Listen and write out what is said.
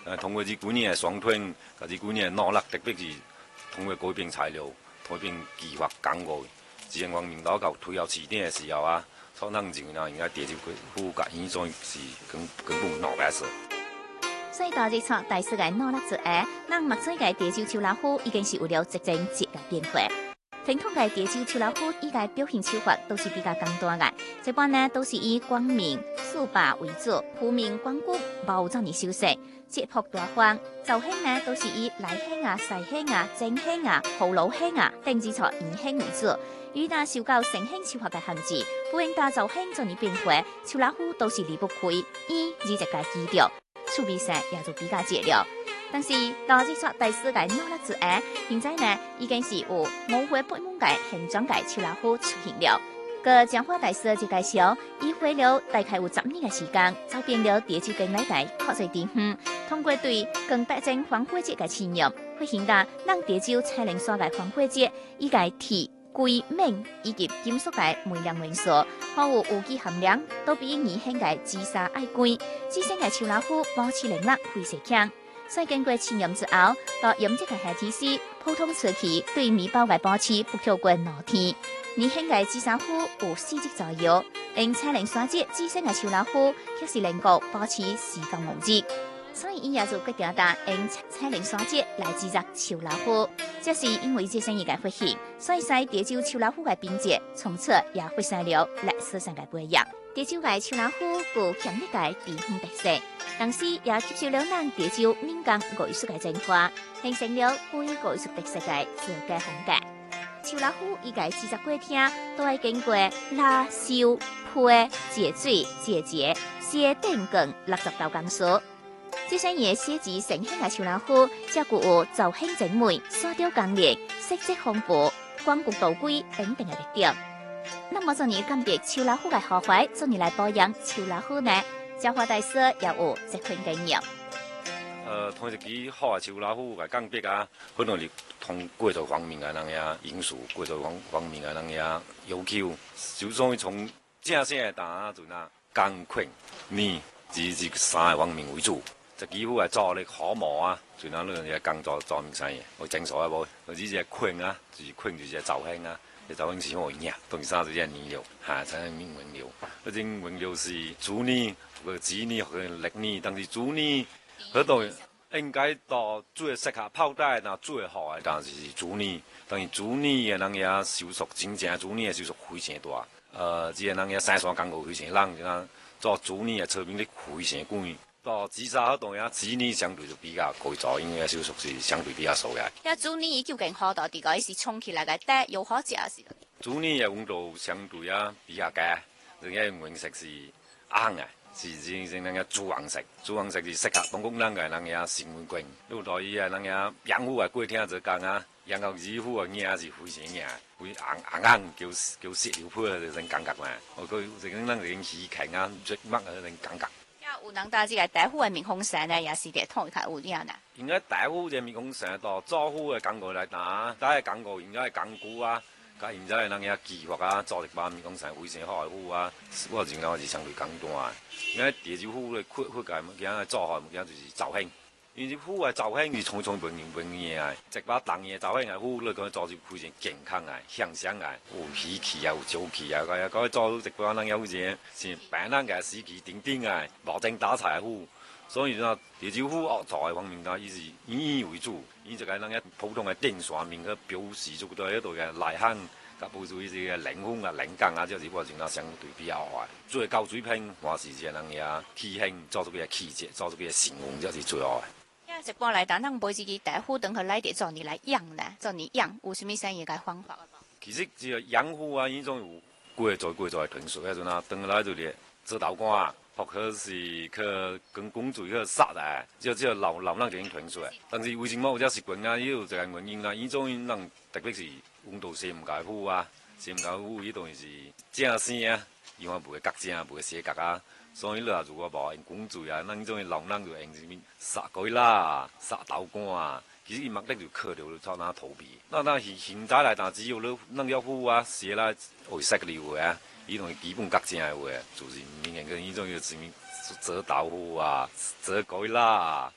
通過這幾年嘅雙推，這幾年嘅努力，特別是通過改變材料、改變計劃工具，自然光明島到退後起點嘅時候啊，創能前啊，應該地球負甲現在是根本鬧白事。 所以大日出大世界努力做下，咱目前嘅地球秋老虎已經是為了執政節嘅變化。傳統嘅地球秋老虎依個表現手法都是比較簡單嘅，這般呢都是以光明、素白為主，虎面光骨無怎麼修飾，節撲大方。造型呢都是以內興啊、西興啊、正興啊、後腦興啊等之錯二興為主。與那受到成興手法嘅限制，不應打造興做你變化，秋老虎都是離不開以二隻嘅基調，處理上也就比較節約。但是大日出第四屆努力做下，現在呢已經是有5回8滿屆現裝屆秋老虎出現了。個彰化大師就介紹，伊花了大概有10年嘅時間，走遍了地球經內界各個地方，通過對更特徵黃花節嘅體驗，會顯得讓地球彩虹山嘅黃花節依個鐵、硅、錳以及金屬嘅微量元素，毫無有機含量，都比二興嘅紫砂愛貴。紫色嘅秋老虎保持能力非常強。所以經過試驗之後，到驗質嘅下提示，普通時期對米包嘅保持不超過6天。二興嘅紫砂虎有4隻左右，因彩虹山節紫色嘅秋老虎卻是能夠保持時間5日。所以伊也就決定打用彩虹山節來製作秋老虎。這是因為這生意嘅發現，所以使地球秋老虎嘅品質從此也發生了歷史上嘅不一樣。地球嘅秋老虎具強烈嘅地方特色，同時也吸收了咱地球民間藝術嘅精華，形成了具藝術特色嘅自家風格。秋老虎伊個製作過程都係經過拉、燒、配、解水、解結、寫電工60道工序。這些嘢寫字成興嘅秋老虎，則具有造型精美、線條剛烈、色澤豐富、光顧度貴等等嘅特點。那麼，做你鑑別秋老虎嘅好壞，做你來保養秋老虎呢？彰化大師也有這份經驗。 同一支好嘅秋老虎嘅鑑別啊，可能你從貴族方面嘅人呀因素，貴族方面嘅人呀要求，就算從正式嘅打就那鋼圈、呢，這3個方面為主。這幾乎係做你可模啊，就那樣嘢工作做明生意，我正所謂無，或者係圈啊，就是圈就是造型啊，啲造型是好型，當然就是係年料，嚇，真係名原料。嗰種原料是豬呢，個雞呢，個力呢，但是豬呢，嗰度應該到最適合泡帶，那最好嘅當然是豬呢，但是豬呢嘅人嘢收縮真正，豬呢嘅收縮非常大，即係人嘢生產工具非常難，就做豬呢嘅成本力非常貴。到紫砂嗰度呀，紫泥相對就比較貴咗，因為收縮是相對比較少嘅。 呀，豬泥究竟好到啲個是沖起來嘅帶又好食是？ 豬泥嘅溫度相對啊比較低，而且顏色是紅嘅，是那個朱紅色，朱紅色是適合東宮人嘅那個成分貴。如果伊啊那個養虎嘅過程就講啊，養到二虎嘅嘢是非常硬，會硬叫石榴皮嗰種感覺嘛。我佢就講那個魚鰭啊、竹麥啊嗰種感覺。 有人打這個大虎嘅面孔上呢，也是啲同一塊有啲啊。 應該大虎嘅面孔上到早虎嘅感覺來打，第一感覺應該係感覺啊，加現在係那個計劃啊，做一把面孔上非常好嘅虎啊，我認為是相對簡單。因為地球虎嘅缺嘅物件做好物件就是造型，因為虎嘅造型是從本嘢啊，一把當嘅造型嘅虎嚟講做就非常健康啊、向上啊，有喜氣啊、有朝氣啊，嗰做一把人有嘢是扮人嘅士氣鼎鼎啊，無精打采嘅虎。所以呢，地球虎做嘅方面呢，伊是以為主，伊就係人家普通嘅電線面去表示出到一度嘅內涵，甲保住伊啲嘅靈魂啊、靈感啊，即係我認為相對比較好。最高水平，我是只人嘅氣性，做出佢嘅氣節，做出佢嘅形容，就是最好嘅。 一般嚟講，咱買自己大虎等佢來啲做你來養呢，做你養有啥物生意嘅方法？ 其實只要養虎啊，呢種有貴在嘅豚水，迄陣啊，等來就嚟做豆乾啊。或者是去跟公主去殺啊，只有流浪點豚水。但是為什麼有這習慣啊？呢度就係原因啦。呢種人特別是溫度射唔夠虎啊，射唔夠虎呢度是正聲啊，因為唔會隔正，唔會寫隔啊。所以你話如果無用公主啊，呢種流浪就用什麼殺鬼啦、殺豆乾啊，其實伊目的就靠着操那逃避。那現在來講，只要你弄咗虎啊，寫啦會識了嘅啊。呢種基本格正嘅話，就是明年嘅呢種叫什麼折豆腐啊、折鬼啦、